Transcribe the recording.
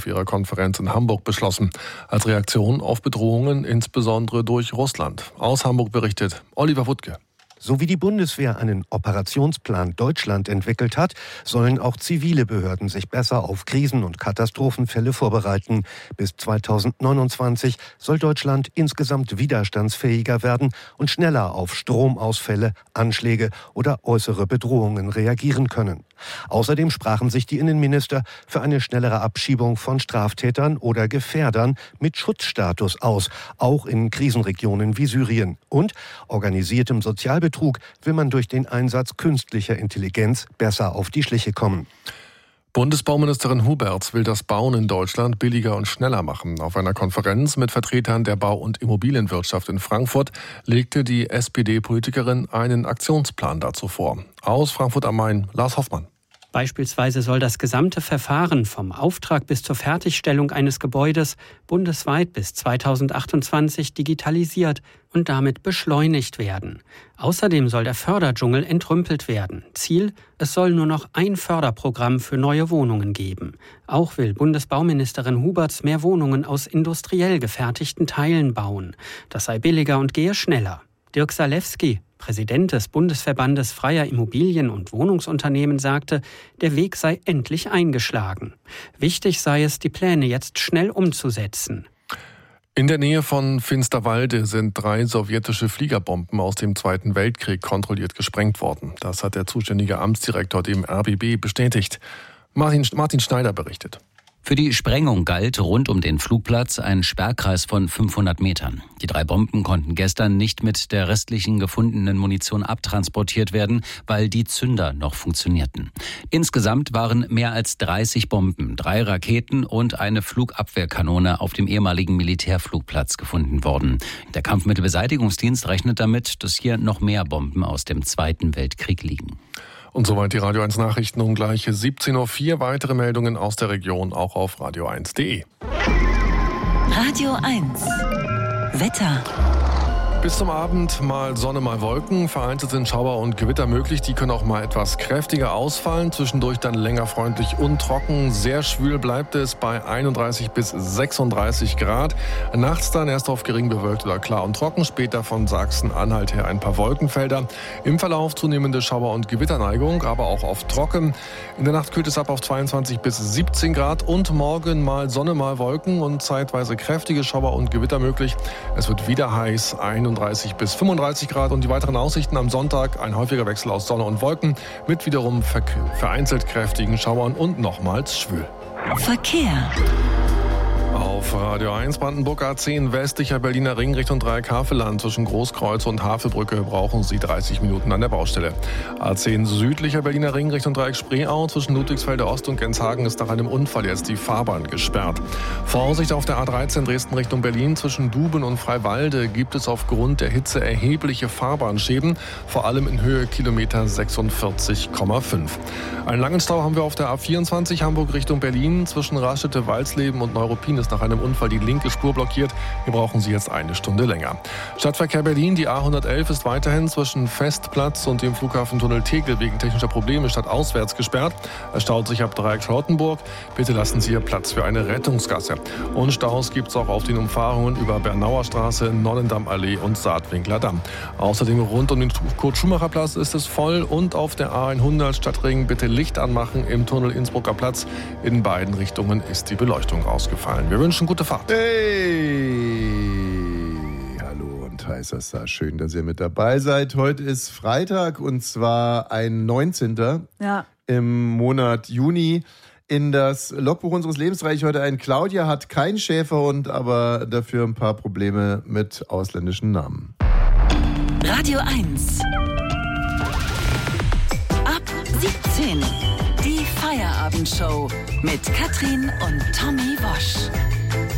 auf ihrer Konferenz in Hamburg beschlossen, als Reaktion auf Bedrohungen insbesondere durch Russland. Aus Hamburg berichtet Oliver Wuttke. So wie die Bundeswehr einen Operationsplan Deutschland entwickelt hat, sollen auch zivile Behörden sich besser auf Krisen- und Katastrophenfälle vorbereiten. Bis 2029 soll Deutschland insgesamt widerstandsfähiger werden und schneller auf Stromausfälle, Anschläge oder äußere Bedrohungen reagieren können. Außerdem sprachen sich die Innenminister für eine schnellere Abschiebung von Straftätern oder Gefährdern mit Schutzstatus aus, auch in Krisenregionen wie Syrien. Und organisiertem Sozialbetrug will man durch den Einsatz künstlicher Intelligenz besser auf die Schliche kommen. Bundesbauministerin Huberts will das Bauen in Deutschland billiger und schneller machen. Auf einer Konferenz mit Vertretern der Bau- und Immobilienwirtschaft in Frankfurt legte die SPD-Politikerin einen Aktionsplan dazu vor. Aus Frankfurt am Main, Lars Hoffmann. Beispielsweise soll das gesamte Verfahren vom Auftrag bis zur Fertigstellung eines Gebäudes bundesweit bis 2028 digitalisiert und damit beschleunigt werden. Außerdem soll der Förderdschungel entrümpelt werden. Ziel: es soll nur noch ein Förderprogramm für neue Wohnungen geben. Auch will Bundesbauministerin Huberts mehr Wohnungen aus industriell gefertigten Teilen bauen. Das sei billiger und gehe schneller. Dirk Salewski, Präsident des Bundesverbandes freier Immobilien- und Wohnungsunternehmen, sagte, der Weg sei endlich eingeschlagen. Wichtig sei es, die Pläne jetzt schnell umzusetzen. In der Nähe von Finsterwalde sind 3 sowjetische Fliegerbomben aus dem Zweiten Weltkrieg kontrolliert gesprengt worden. Das hat der zuständige Amtsdirektor dem RBB bestätigt. Martin Schneider berichtet. Für die Sprengung galt rund um den Flugplatz ein Sperrkreis von 500 Metern. Die 3 Bomben konnten gestern nicht mit der restlichen gefundenen Munition abtransportiert werden, weil die Zünder noch funktionierten. Insgesamt waren mehr als 30 Bomben, 3 Raketen und eine Flugabwehrkanone auf dem ehemaligen Militärflugplatz gefunden worden. Der Kampfmittelbeseitigungsdienst rechnet damit, dass hier noch mehr Bomben aus dem Zweiten Weltkrieg liegen. Und soweit die Radio 1 Nachrichten um gleich 17.04 Uhr. Weitere Meldungen aus der Region auch auf radio1.de. Radio 1 Wetter. Bis zum Abend mal Sonne, mal Wolken. Vereinzelt sind Schauer und Gewitter möglich. Die können auch mal etwas kräftiger ausfallen. Zwischendurch dann länger freundlich und trocken. Sehr schwül bleibt es bei 31 bis 36 Grad. Nachts dann erst auf gering bewölkt oder klar und trocken. Später von Sachsen-Anhalt her ein paar Wolkenfelder. Im Verlauf zunehmende Schauer- und Gewitterneigung, aber auch auf trocken. In der Nacht kühlt es ab auf 22 bis 17 Grad. Und morgen mal Sonne, mal Wolken und zeitweise kräftige Schauer und Gewitter möglich. Es wird wieder heiß, 31 bis 35 Grad und die weiteren Aussichten am Sonntag ein häufiger Wechsel aus Sonne und Wolken mit wiederum vereinzelt kräftigen Schauern und nochmals schwül. Verkehr. Auf Radio 1 Brandenburg A10 westlicher Berliner Ring Richtung Dreieck-Havelland. Zwischen Großkreuz und Havelbrücke brauchen Sie 30 Minuten an der Baustelle. A10 südlicher Berliner Ring Richtung Dreieck Spreeau. Zwischen Ludwigsfelde Ost und Genshagen ist nach einem Unfall jetzt die Fahrbahn gesperrt. Vorsicht auf der A13 Dresden Richtung Berlin. Zwischen Duben und Freiwalde gibt es aufgrund der Hitze erhebliche Fahrbahnschäden. Vor allem in Höhe Kilometer 46,5. Einen langen Stau haben wir auf der A24 Hamburg Richtung Berlin. Zwischen Raststätte Walsleben und Neuruppin ist nach einem Unfall die linke Spur blockiert. Hier brauchen Sie jetzt eine Stunde länger. Stadtverkehr Berlin, die A111 ist weiterhin zwischen Festplatz und dem Flughafentunnel Tegel wegen technischer Probleme stadtauswärts gesperrt. Es staut sich ab Dreieck Charlottenburg. Bitte lassen Sie hier Platz für eine Rettungsgasse. Und Staus gibt es auch auf den Umfahrungen über Bernauer Straße, Nonnendammallee und Saatwinkler Damm. Außerdem rund um den Kurt-Schumacher-Platz ist es voll und auf der A100 Stadtring bitte Licht anmachen im Tunnel Innsbrucker Platz. In beiden Richtungen ist die Beleuchtung ausgefallen. Wir wünschen gute Fahrt. Hey, hallo und heißer, schön, dass ihr mit dabei seid. Heute ist Freitag und zwar ein 19. Im Monat Juni. In das Logbuch unseres Lebens reiche ich heute ein. Claudia hat keinen Schäferhund, aber dafür ein paar Probleme mit ausländischen Namen. Radio 1 ab 17. Die Feierabendshow mit Katrin und Tommy Wosch.